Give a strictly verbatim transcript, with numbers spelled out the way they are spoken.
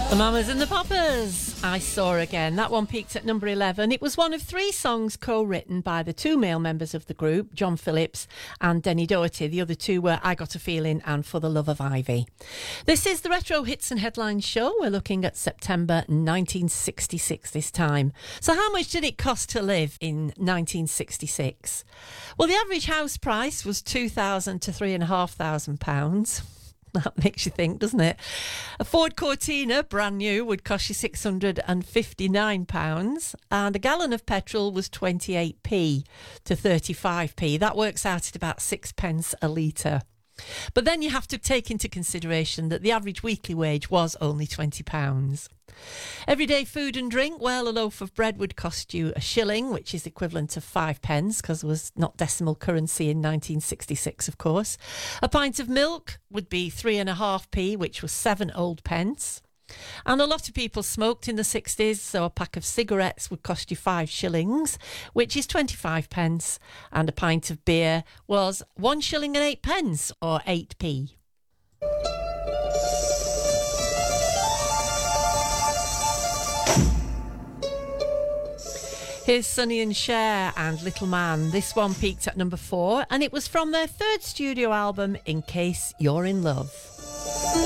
The Mamas and the Papas, I Saw Again. That one peaked at number eleven. It was one of three songs co-written by the two male members of the group, John Phillips and Denny Doherty. The other two were I Got a Feeling and For the Love of Ivy. This is the Retro Hits and Headlines show. We're looking at September nineteen sixty-six this time. So how much did it cost to live in nineteen sixty-six? Well, the average house price was two thousand to three and a half thousand pounds. That makes you think, doesn't it? A Ford Cortina, brand new, would cost you six hundred fifty-nine pounds, and a gallon of petrol was twenty-eight p to thirty-five p. That works out at about six pence a litre. But then you have to take into consideration that the average weekly wage was only twenty pounds. Everyday food and drink, well, a loaf of bread would cost you a shilling, which is equivalent to five pence, because it was not decimal currency in nineteen sixty-six, of course. A pint of milk would be three and a half p, which was seven old pence. And a lot of people smoked in the sixties, so a pack of cigarettes would cost you five shillings, which is twenty-five pence, and a pint of beer was one shilling and eight pence, or eight p. Here's Sonny and Cher and Little Man. This one peaked at number four, and it was from their third studio album, In Case You're in Love.